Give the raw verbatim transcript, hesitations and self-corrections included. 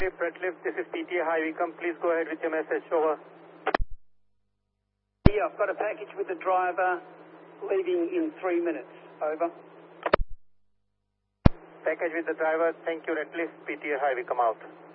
Redcliffe, Redcliffe, this is P T A High Wycombe. Please go ahead with your message. Over. Yeah, I've got a package with the driver leaving in three minutes. Over. Package with the driver. Thank you, Redcliffe. P T A High Wycombe out.